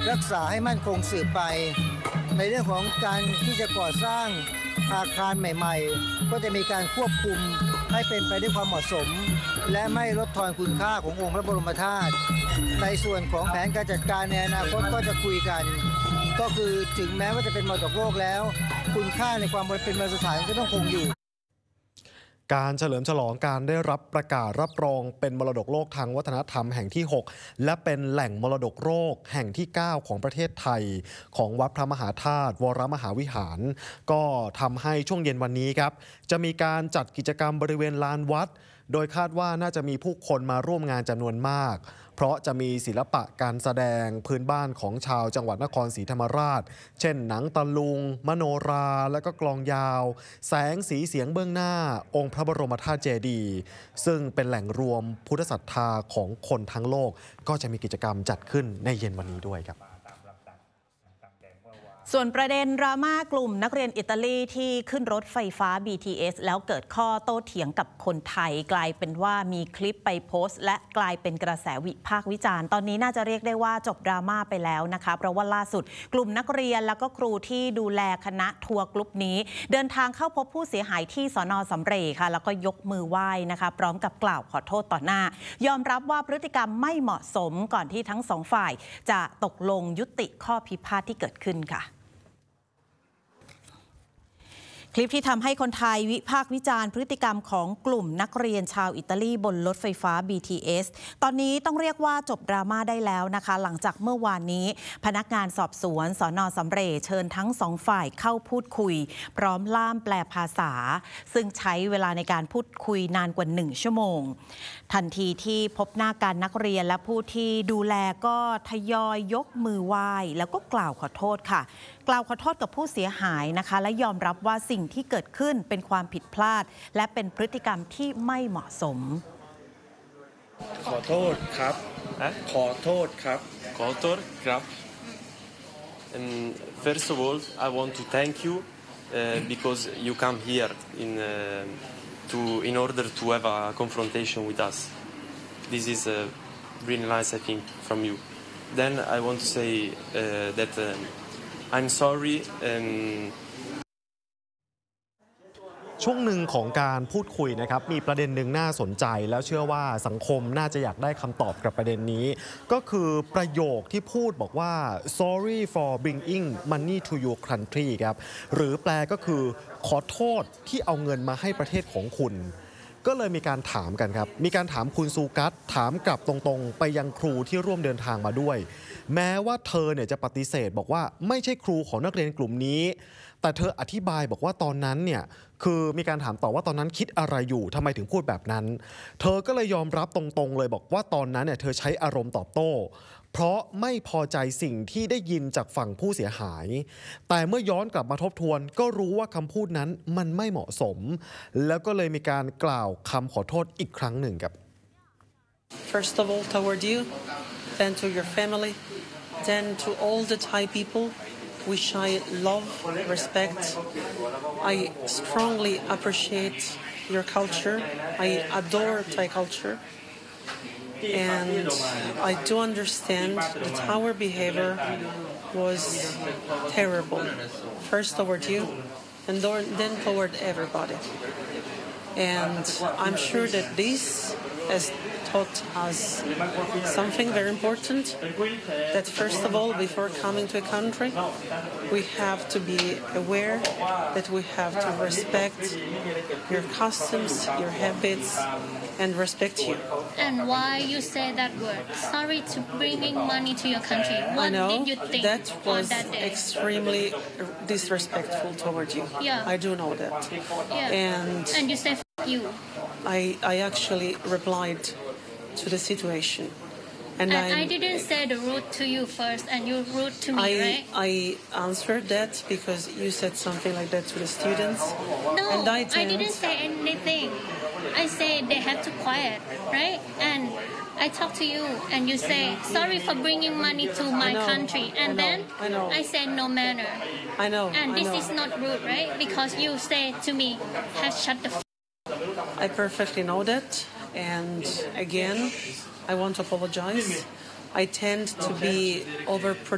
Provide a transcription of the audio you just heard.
รักษาให้มั่นคงสืบไปในเรื่องของการที่จะก่อสร้างอาคารใหม่ๆก็จะมีการควบคุมให้เป็นไปด้วยความเหมาะสมและไม่ลดทอนคุณค่าขององค์พระบรมธาตุในส่วนของแผนการจัดการในอนาคตก็จะคุยกันก็คือถึงแม้ว่าจะเป็นมรดกโลกแล้วคุณค่าในความเป็นมรดกสถานก็ต้องคงอยู่การเฉลิมฉลองการได้รับประกาศรับรองเป็นมรดกโลกทางวัฒนธรรมแห่งที่ 6 และเป็นแหล่งมรดกโลกแห่งที่ 9 ของประเทศไทยของวัดพระมหาธาตุวรมหาวิหารก็ทำให้ช่วงเย็นวันนี้ครับจะมีการจัดกิจกรรมบริเวณลานวัดโดยคาดว่าน่าจะมีผู้คนมาร่วมงานจำนวนมากเพราะจะมีศิลปะการแสดงพื้นบ้านของชาวจังหวัดนครศรีธรรมราชเช่นหนังตะลุงมโนราและก็กลองยาวแสงสีเสียงเบื้องหน้าองค์พระบรมธาตุเจดีย์ซึ่งเป็นแหล่งรวมพุทธศรัทธาของคนทั้งโลกก็จะมีกิจกรรมจัดขึ้นในเย็นวันนี้ด้วยครับส่วนประเด็นดราม่ากลุ่มนักเรียนอิตาลีที่ขึ้นรถไฟฟ้า BTS แล้วเกิดข้อโต้เถียงกับคนไทยกลายเป็นว่ามีคลิปไปโพสต์และกลายเป็นกระแสวิพากษ์วิจารณ์ตอนนี้น่าจะเรียกได้ว่าจบดราม่าไปแล้วนะคะเพราะว่าล่าสุดกลุ่มนักเรียนแล้วก็ครูที่ดูแลคณะทัวร์กลุ่มนี้เดินทางเข้าพบผู้เสียหายที่สน.สำเร็จค่ะแล้วก็ยกมือไหว้นะคะพร้อมกับกล่าวขอโทษต่อหน้ายอมรับว่าพฤติกรรมไม่เหมาะสมก่อนที่ทั้งสองฝ่ายจะตกลงยุติข้อพิพาทที่เกิดขึ้นค่ะคลิปที่ทำให้คนไทยวิพากษ์วิจารณ์พฤติกรรมของกลุ่มนักเรียนชาวอิตาลีบนรถไฟฟ้า BTS ตอนนี้ต้องเรียกว่าจบดราม่าได้แล้วนะคะหลังจากเมื่อวานนี้พนักงานสอบสวนสน.สำเร็จเชิญทั้งสองฝ่ายเข้าพูดคุยพร้อมล่ามแปลภาษาซึ่งใช้เวลาในการพูดคุยนานกว่า1 ชั่วโมงทันทีที่พบหน้ากันนักเรียนและผู้ที่ดูแลก็ทยอยยกมือไหว้แล้วก็กล่าวขอโทษค่ะกล่าวขอโทษกับผู้เสียหายนะคะและยอมรับว่าสิ่งที่เกิดขึ้นเป็นความผิดพลาดและเป็นพฤติกรรมที่ไม่เหมาะสมขอโทษครับขอโทษครับขอโทษครับ And first of all I want to thank you because you come here in order to have a confrontation with us. This is really nice I think from you. Then I want to say that I'm sorry ช่วงหนึ่งของการพูดคุยนะครับมีประเด็นหนึ่งน่าสนใจแล้วเชื่อว่าสังคมน่าจะอยากได้คำตอบกับประเด็นนี้ก็คือประโยคที่พูดบอกว่า sorry for bringing money to your country ครับหรือแปลก็คือขอโทษที่เอาเงินมาให้ประเทศของคุณก็เลยมีการถามกันครับมีการถามคุณซูกัสถามกลับตรงๆไปยังครูที่ร่วมเดินทางมาด้วยแม้ว่าเธอเนี่ยจะปฏิเสธบอกว่าไม่ใช่ครูของนักเรียนกลุ่มนี้แต่เธออธิบายบอกว่าตอนนั้นเนี่ยคือมีการถามต่อว่าตอนนั้นคิดอะไรอยู่ทำไมถึงพูดแบบนั้นเธอก็เลยยอมรับตรงๆเลยบอกว่าตอนนั้นเนี่ยเธอใช้อารมณ์ตอบโต้เพราะไม่พอใจสิ่งที่ได้ยินจากฝั่งผู้เสียหายแต่เมื่อย้อนกลับมาทบทวนก็รู้ว่าคำพูดนั้นมันไม่เหมาะสมแล้วก็เลยมีการกล่าวคำขอโทษอีกครั้งหนึ่งครับ First of all toward you then to your family then to all the Thai people which I love, respect. I strongly appreciate your culture. I adore Thai culture. And I do understand that our behavior was terrible. First toward you and then toward everybody. And I'm sure that this has taught us something very important, that first of all, before coming to a country, we have to be aware that we have to respect your customs, your habits, and respect you. And why you say that word? Sorry to bringing money to your country. What did you think that was on that day? Extremely disrespectful toward you. Yeah. I do know that. Yeah. And you say you. I actually replied to the situation. And I didn't say the rude to you first and you rude to me, right? I answered that because you said something like that to the students. No, and I didn't say anything. I said they have to quiet, right? And I talk to you and you say, sorry for bringing money to my country. And then I said no manner. I know. And this is not rude, right? Because you say to me, shut the I perfectly know that. And again, I want to apologize. I tend to be overprotective.